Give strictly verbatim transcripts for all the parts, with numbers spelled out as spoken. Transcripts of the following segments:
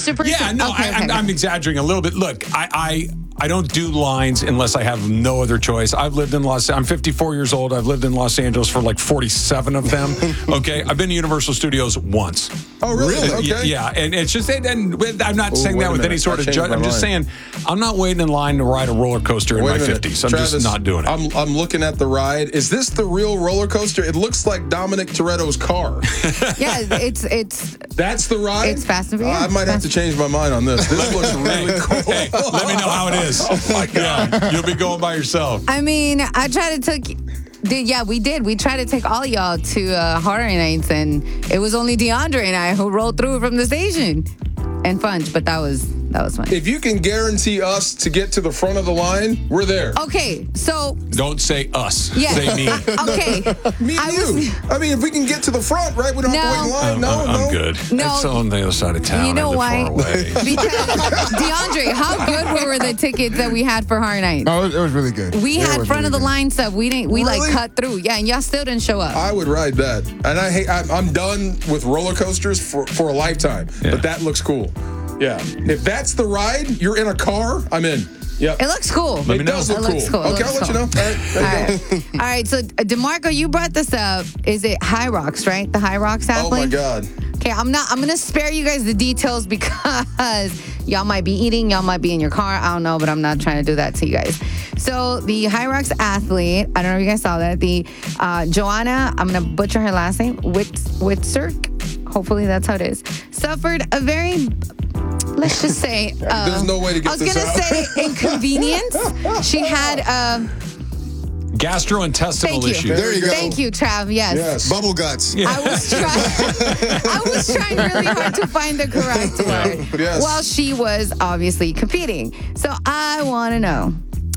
person? Yeah, no, okay, I, okay. I'm, I'm exaggerating a little bit. Look, I, I I don't do lines unless I have no other choice. I've lived in Los. I'm fifty-four years old. I've lived in Los Angeles for like forty-seven of them. Okay, I've been to Universal Studios once. Oh, really? Uh, Okay. Yeah, and it's just, and, and I'm not Ooh, saying wait that a with any minute. sort I of changed judge. my I'm just mind. saying I'm not waiting in line to ride a roller coaster in Wait my a minute. fifties. I'm Travis, just not doing it. I'm, I'm looking at the ride. Is this the real roller coaster? It looks like Dominic Toretto's car. Yeah, it's it's That's the ride? It's Fast and Furious. I might have to change my mind on this. This looks really cool. Hey, let me know how it is. Oh, my God. Yeah, you'll be going by yourself. I mean, I tried to take. Did, yeah, we did. We tried to take all y'all to uh, Horror Nights, and it was only DeAndre and I who rolled through from the station, and Funch. But that was that was fun. If you can guarantee us to get to the front of the line, we're there. Okay, so Don't say us. yeah, Say me. okay. Me and I you. was- I mean, if we can get to the front, right? We don't have to wait in No. line. I'm, No, I'm, no. I'm good. No. It's on the other side of town. You know I live why? far away. Because DeAndre, how good were the tickets that we had for Horror Nights? Oh, it was, it was really good. We It had was front really of the good. line stuff. We didn't. We Really? like cut through. Yeah, and y'all still didn't show up. I would ride that. And I hate, I'm, I'm done with roller coasters for, for a lifetime. Yeah. But that looks cool. Yeah. If that's the ride, you're in a car, I'm in. Yep. It looks cool. Let me It know. does It look looks cool. cool. It Okay, I'll looks let you know. cool. All right. There All you go. right. All right. So, uh, DeMarco, you brought this up. Is it High Rocks, right? The High Rocks Oh, athlete? my God. Okay, I'm not. I'm gonna spare you guys the details because y'all might be eating, y'all might be in your car. I don't know, but I'm not trying to do that to you guys. So the High Rocks athlete, I don't know if you guys saw that. The uh, Joanna, I'm gonna butcher her last name, Witz Witzerk. Hopefully that's how it is. Suffered a very, let's just say, uh, There's no way to get I was this gonna out. say inconvenience. She had. Uh, Gastrointestinal thank you. issues. There you go. Thank you, Trav. Yes. Yes. Bubble guts. I was trying. I was trying really hard to find the correct word. Yes. While she was obviously competing. So I want to know,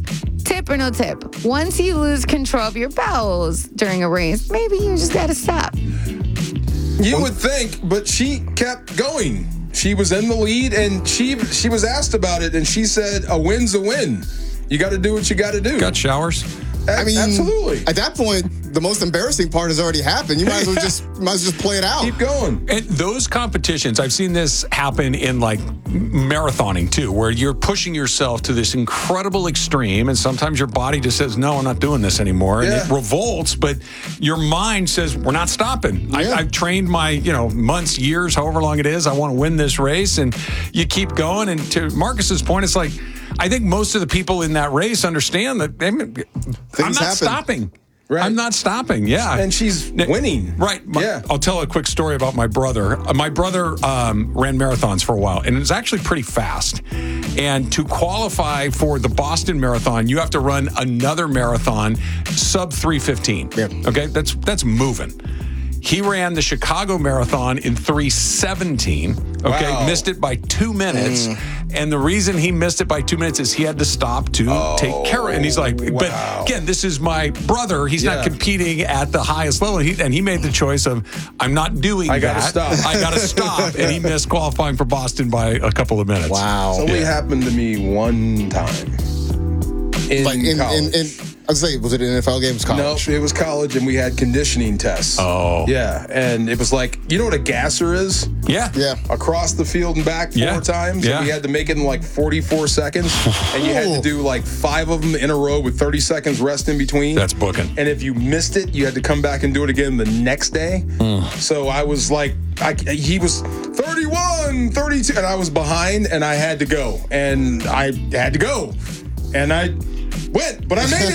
tip or no tip? Once you lose control of your bowels during a race, maybe you just gotta stop. You would think, but she kept going. She was in the lead, and she she was asked about it, and she said, "A win's a win. You got to do what you got to do." Got showers? A- I mean, absolutely. At that point, the most embarrassing part has already happened. You might as well just might as well just play it out. Keep going. And those competitions, I've seen this happen in like marathoning too, where you're pushing yourself to this incredible extreme, and sometimes your body just says, "No, I'm not doing this anymore," and Yeah. it revolts. But your mind says, "We're not stopping." I, Yeah. I've trained my, you know, months, years, however long it is. I want to win this race, and you keep going. And to Marcus's point, it's like I think most of the people in that race understand that I mean, I'm not happen. stopping. Right. I'm not stopping. Yeah. And she's winning. Right. My- Yeah. I'll tell a quick story about my brother. Uh, my brother um, ran marathons for a while, and it was actually pretty fast. And to qualify for the Boston Marathon, you have to run another marathon sub three fifteen. Yeah. Okay, that's that's moving. He ran the Chicago Marathon in three seventeen. Okay, Wow. missed it by two minutes. And the reason he missed it by two minutes is he had to stop to take care of it. And he's like, but wow. again, this is my brother. He's not Yeah. competing at the highest level. And he, and he made the choice of, I'm not doing I gotta that. stop. I got to stop. And he missed qualifying for Boston by a couple of minutes. Wow. So it happened to me one time in like in, college. in, in I was say, was it an N F L game? It was No, college. it was college, and we had conditioning tests. Oh. Yeah, and it was like, you know what a gasser is? Yeah. Yeah. Across the field and back four Yeah. times. Yeah. And we had to make it in like forty-four seconds. And you had to do like five of them in a row with thirty seconds rest in between. That's booking. And if you missed it, you had to come back and do it again the next day. So I was like, I, he was thirty-one, thirty-two, and I was behind, and I had to go. And I had to go. And I went, but I made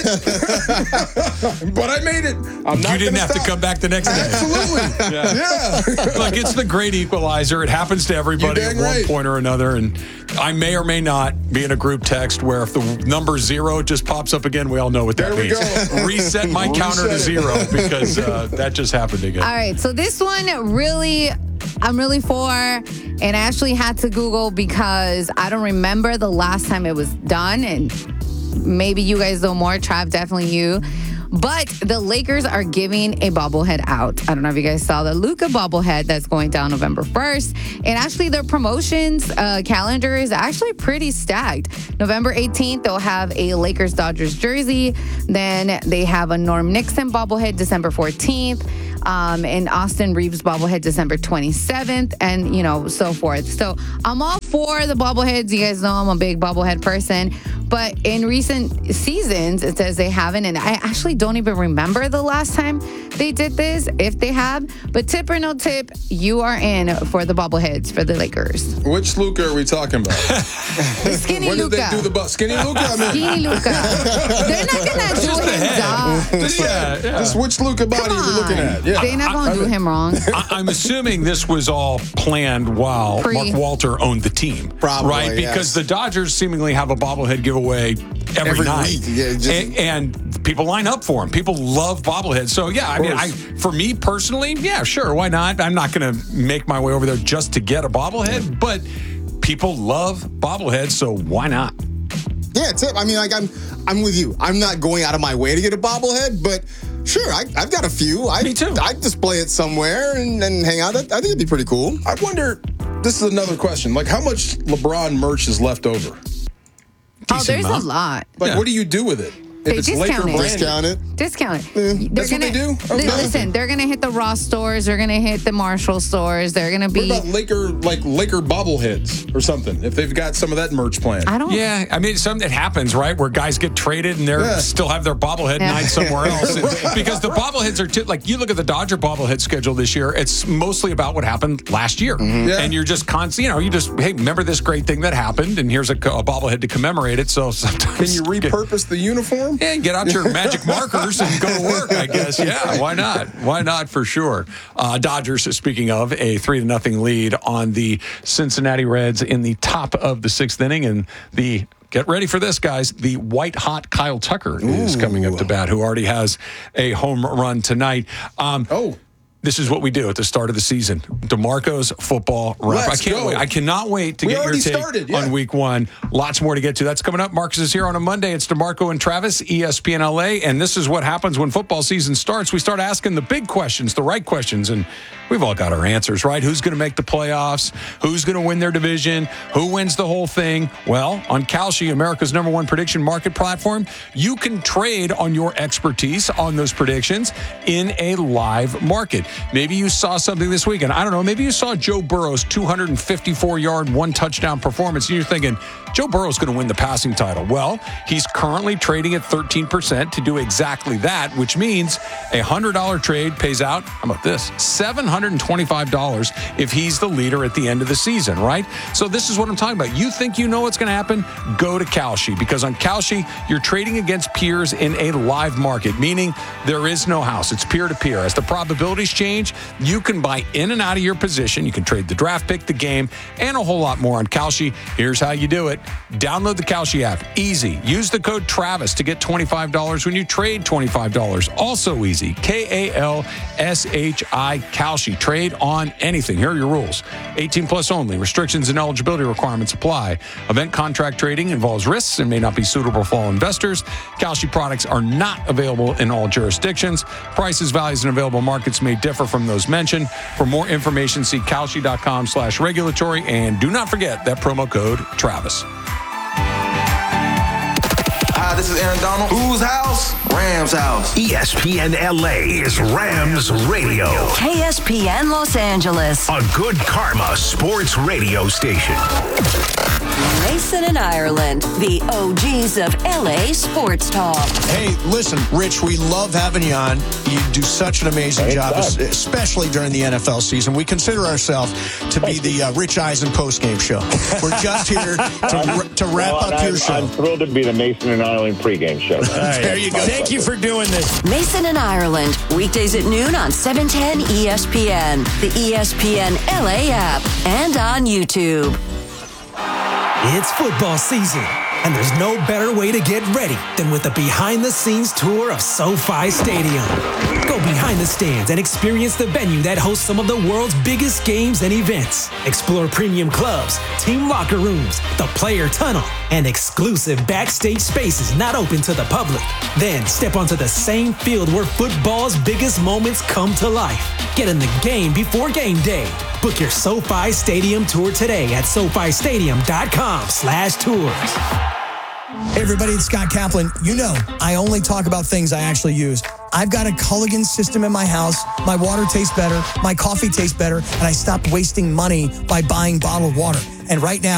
it. But I made it. I'm not You didn't gonna have stop. to come back the next day. Absolutely. Yeah. Yeah. Look, it's the great equalizer. It happens to everybody You're at dang one right. point or another. And I may or may not be in a group text where if the number zero just pops up again, we all know what that There we means. go. Reset my counter to Reset it. zero because uh, that just happened again. All right, so this one really, I'm really for, and I actually had to Google because I don't remember the last time it was done, and maybe you guys know more. Trav, definitely you. But the Lakers are giving a bobblehead out. I don't know if you guys saw the Luka bobblehead that's going down November first. And actually, their promotions uh, calendar is actually pretty stacked. November eighteenth, they'll have a Lakers Dodgers jersey. Then they have a Norm Nixon bobblehead December fourteenth. Um, and Austin Reeves bobblehead December twenty-seventh, and you know, so forth. So I'm all for the bobbleheads. You guys know I'm a big bobblehead person. But in recent seasons, it says they haven't. And I actually don't even remember the last time they did this, if they have. But tip or no tip, you are in for the bobbleheads for the Lakers. Which Luka are we talking about? The skinny when did Luka. they do the bu- Skinny Luka? I mean, Skinny Luka. They're not going to do Just the him head. dog. just, Yeah, yeah. just which Luka body Come are we looking on. at? Yeah. They're not going to do him wrong. I, I'm assuming this was all planned while Pre- Mark Walter owned the team. Probably, right? yes. Because the Dodgers seemingly have a bobblehead giveaway every, Every night. week, yeah, just- and, and people line up for them. People love bobbleheads. So, yeah, I mean, I, course. for me personally, yeah, sure, why not? I'm not going to make my way over there just to get a bobblehead, but people love bobbleheads, so why not? Yeah, tip. I mean, like I'm, I'm with you. I'm not going out of my way to get a bobblehead, but sure, I, I've got a few. I, Me too. I'd display it somewhere and, and hang out. I think it'd be pretty cool. I wonder, this is another question. Like, how much LeBron merch is left over? Oh, Decent there's amount. a lot. Like, Yeah. what do you do with it? They If it's discount Laker it. branded. Discount it. Discount it. They're That's what gonna, they do? li- Okay. Listen, they're gonna hit the Ross stores. They're gonna hit the Marshall stores. They're gonna What be. about Laker, like Laker bobbleheads or something? If they've got some of that merch planned. I don't. Yeah, I mean, something that happens, right? Where guys get traded and they are Yeah. still have their bobblehead Yeah. night somewhere else. And- because the bobbleheads are too, like, you look at the Dodger bobblehead schedule this year, it's mostly about what happened last year. Yeah. And you're just constantly, you know, you just, hey, remember this great thing that happened, and here's a, co- a bobblehead to commemorate it. So sometimes. Can you repurpose the uniform? Yeah, get out your magic markers and go to work, I guess. Yeah, why not? Why not for sure? Uh, Dodgers, speaking of, a three to nothing lead on the Cincinnati Reds in the top of the sixth inning. And the, get ready for this, guys, the white hot Kyle Tucker is coming up to bat, who already has a home run tonight. Um, Oh. This is what we do at the start of the season. DeMarco's football wrap. Let's I can't go. wait. I cannot wait to We get your already take started, yeah. on week one. Lots more to get to. That's coming up. Marcus is here on a Monday. It's DeMarco and Travis, E S P N L A. And this is what happens when football season starts. We start asking the big questions, the right questions, and we've all got our answers, right? Who's going to make the playoffs? Who's going to win their division? Who wins the whole thing? Well, on Kalshi, America's number one prediction market platform, you can trade on your expertise on those predictions in a live market. Maybe you saw something this weekend. I don't know. Maybe you saw Joe Burrow's two hundred fifty-four yard, one touchdown performance, and you're thinking, Joe Burrow's going to win the passing title. Well, he's currently trading at thirteen percent to do exactly that, which means a one hundred dollars trade pays out, how about this, seven hundred twenty-five dollars if he's the leader at the end of the season, right? So this is what I'm talking about. You think you know what's going to happen? Go to Kalshi, because on Kalshi, you're trading against peers in a live market, meaning there is no house. It's peer-to-peer. As the probabilities change, you can buy in and out of your position. You can trade the draft pick, the game, and a whole lot more on Kalshi. Here's how you do it. Download the Kalshi app. Easy. Use the code Travis to get twenty-five dollars when you trade twenty-five dollars. Also easy. K A L S H I, Kalshi. Trade on anything. Here are your rules. eighteen plus only. Restrictions and eligibility requirements apply. Event contract trading involves risks and may not be suitable for all investors. Kalshi products are not available in all jurisdictions. Prices, values, and available markets may differ from those mentioned. For more information, see kalshi.com slash regulatory. And do not forget that promo code Travis. Hi, this is Aaron Donald. Whose house? Rams house. E S P N L A is Rams Radio. K S P N Los Angeles. A good karma sports radio station. Mason and Ireland, the O Gs of L A sports talk. Hey, listen, Rich, we love having you on. You do such an amazing job, es- especially during the N F L season. We consider ourselves to be the uh, Rich Eisen postgame show. We're just here to, to wrap Well, up I'm, your show. I'm thrilled to be the Mason and Ireland pregame show. There you go. Thank you for doing this. Mason and Ireland, weekdays at noon on seven ten E S P N, the E S P N L A app, and on YouTube. It's football season, and there's no better way to get ready than with a behind-the-scenes tour of SoFi Stadium. Go behind the stands and experience the venue that hosts some of the world's biggest games and events. Explore premium clubs, team locker rooms, the player tunnel, and exclusive backstage spaces not open to the public. Then step onto the same field where football's biggest moments come to life. Get in the game before game day. Book your SoFi Stadium tour today at SoFiStadium.com slash tours. Hey, everybody, it's Scott Kaplan. You know, I only talk about things I actually use. I've got a Culligan system in my house. My water tastes better. My coffee tastes better. And I stopped wasting money by buying bottled water. And right now,